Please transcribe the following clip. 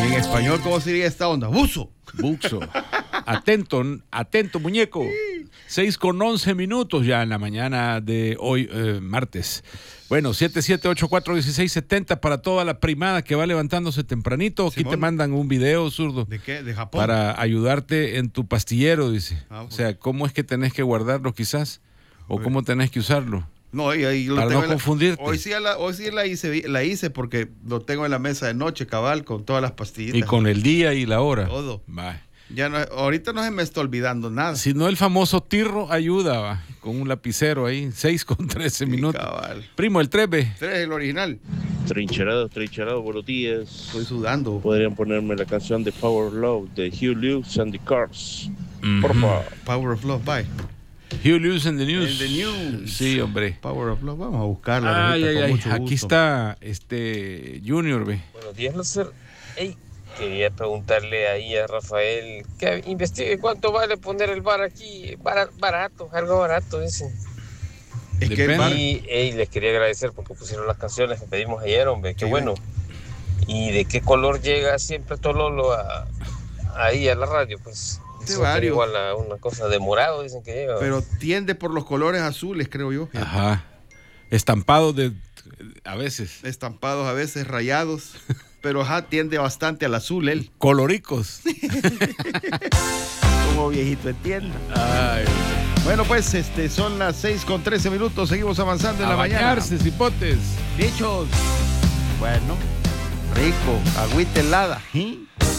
En español, ¿cómo sería esta onda? Buzo. Atento, muñeco. 6:11 ya en la mañana de hoy, martes. Bueno, 77841670 para toda la primada que va levantándose tempranito. Aquí Simón. te mandan un video, zurdo. ¿De qué? ¿De Japón? Para ayudarte en tu pastillero, dice. Pues. O sea, ¿cómo es que tenés que guardarlo quizás? ¿O cómo tenés que usarlo? No, ahí lo para tengo no confundirte. Hoy sí la hice porque lo tengo en la mesa de noche, cabal, con todas las pastillitas. Y con el día y la hora. Todo. Va. Ya no, ahorita no se me está olvidando nada. Si no, el famoso tirro ayuda, va, con un lapicero ahí, 6:13 minutos. Cabal. Primo, el 3B. 3 es el original. Trincherados, buenos días. Estoy sudando. Podrían ponerme la canción de Power of Love de Hugh Lewis and the Cars. Por favor. Power of Love, bye. Hugh Lewis in the News. In the News. Sí, hombre. Power of Love, vamos a buscarla. Ay, con mucho aquí gusto. está Junior, ve. Buenos días, Láser. Hey, quería preguntarle ahí a Rafael que investigue cuánto vale poner el bar aquí. Barato, algo barato, dicen. Es que el bar, Y les quería agradecer porque pusieron las canciones que pedimos ayer, hombre. Qué Sí, bueno. ¿Y de qué color llega siempre Tololo ahí a la radio? Pues dicen que varios. igual a una cosa de morado, dicen que llega. pero tiende por los colores azules, creo yo. Ajá. Estampado a veces. Estampados a veces, rayados. Pero tiende bastante al azul él. Coloricos. Como viejito entiende. Ay, Bueno, pues son las 6:13 minutos. Seguimos avanzando en a la mañana. bañarse, cipotes. Dichos. Bueno, rico. Agüita helada. ¿Sí?